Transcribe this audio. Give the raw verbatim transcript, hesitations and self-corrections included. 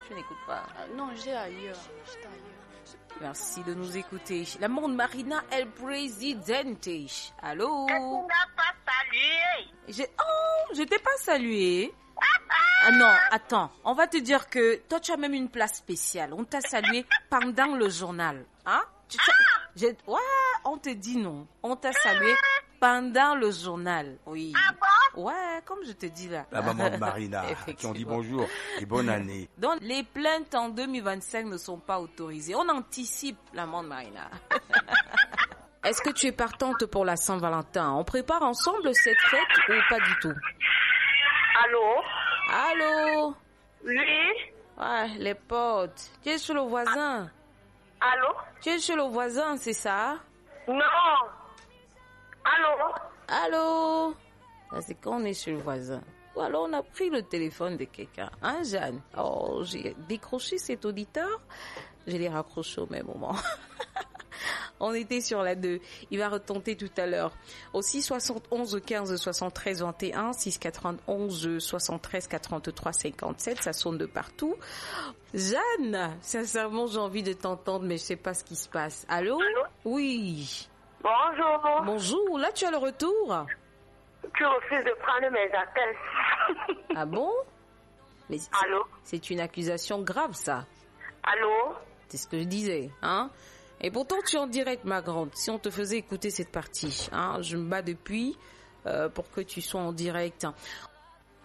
Tu n'écoutes pas? Ah, non, j'étais ailleurs. J'étais ailleurs. Merci de nous écouter. La monde Marina El Presidente. Allô? Tu n'as pas salué. J'ai... Oh, je t'ai pas salué. Ah non, attends. On va te dire que toi, tu as même une place spéciale. On t'a salué pendant le journal. Hein? Tu sais... J'ai... Ouais, on te dit non. On t'a salué pendant le journal. Oui. Ah bon? Ouais, comme je te dis là. La maman de Marina, qui ont dit bonjour et bonne année. Donc, les plaintes en deux mille vingt-cinq ne sont pas autorisées. On anticipe la maman de Marina. Est-ce que tu es partante pour la Saint-Valentin? On prépare ensemble cette fête ou pas du tout? Allô? Allô? Oui? Ouais, les potes. Tu es chez le voisin? Allô? Tu es chez le voisin, c'est ça? Non. Allô? Allô? Ça, c'est quand on est chez le voisin. Ou alors on a pris le téléphone de quelqu'un. Hein, Jeanne? Oh, j'ai décroché cet auditeur. Je l'ai raccroché au même moment. On était sur la deux. Il va retenter tout à l'heure. Au six soixante-onze quinze soixante-treize vingt et un, six quatre-vingt-onze soixante-treize quarante-trois cinquante-sept, ça sonne de partout. Jeanne, sincèrement, j'ai envie de t'entendre, mais je sais pas ce qui se passe. Allô? Allô? Oui. Bonjour. Bonjour, là tu as le retour? Tu refuses de prendre mes appels. Ah bon? Mais c'est- Allô? c'est une accusation grave, ça. Allô? C'est ce que je disais, hein? Et pourtant, tu es en direct, ma grande. Si on te faisait écouter cette partie, hein, je me bats depuis euh, pour que tu sois en direct.